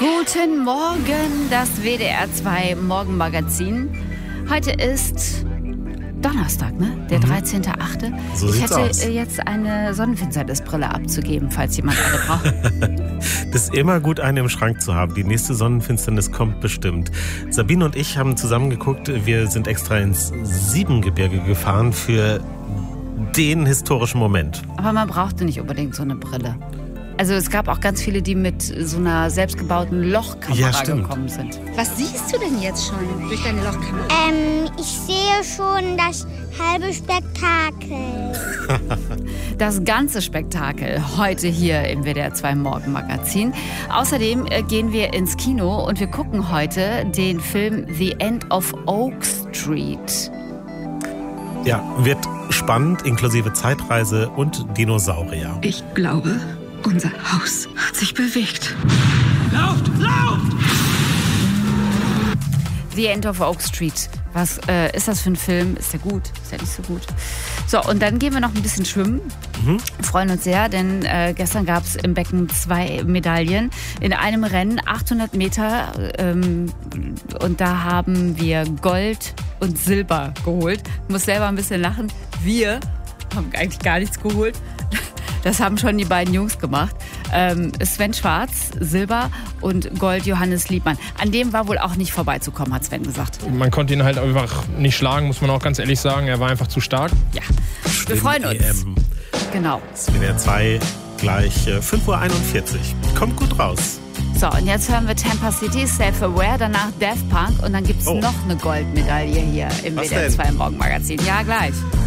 Guten Morgen, das WDR 2 Morgenmagazin. Heute ist Donnerstag, ne? Der 13.8. So ich sieht's hätte aus. Jetzt eine Sonnenfinsternisbrille abzugeben, falls jemand eine braucht. Das ist immer gut, eine im Schrank zu haben. Die nächste Sonnenfinsternis kommt bestimmt. Sabine und ich haben zusammen geguckt. Wir sind extra ins Siebengebirge gefahren für den historischen Moment. Aber man brauchte nicht unbedingt so eine Brille. Also es gab auch ganz viele, die mit so einer selbstgebauten Lochkamera gekommen sind. Was siehst du denn jetzt schon durch deine Lochkamera? Ich sehe schon das halbe Spektakel. Das ganze Spektakel heute hier im WDR 2 Morgenmagazin. Außerdem gehen wir ins Kino und wir gucken heute den Film The End of Oak Street. Ja, wird spannend, inklusive Zeitreise und Dinosaurier. Ich glaube, unser Haus hat sich bewegt. Lauft! Lauft! The End of Oak Street. Was ist das für ein Film? Ist der gut? Ist der nicht so gut? So, und dann gehen wir noch ein bisschen schwimmen. Freuen uns sehr, denn gestern gab es im Becken 2 Medaillen. In einem Rennen 800 Meter und da haben wir Gold und Silber geholt. Ich muss selber ein bisschen lachen. Wir haben eigentlich gar nichts geholt. Das haben schon die beiden Jungs gemacht. Sven Schwarz, Silber und Gold Johannes Liebmann. An dem war wohl auch nicht vorbeizukommen, hat Sven gesagt. Man konnte ihn halt einfach nicht schlagen, muss man auch ganz ehrlich sagen. Er war einfach zu stark. Ja, wir freuen uns. EM. Genau. WDR 2 gleich 5.41 Uhr. Kommt gut raus. So, und jetzt hören wir Tampa City, Self-Aware, danach Daft Punk und dann gibt's noch eine Goldmedaille hier im Was WDR 2 Morgenmagazin. Ja, gleich.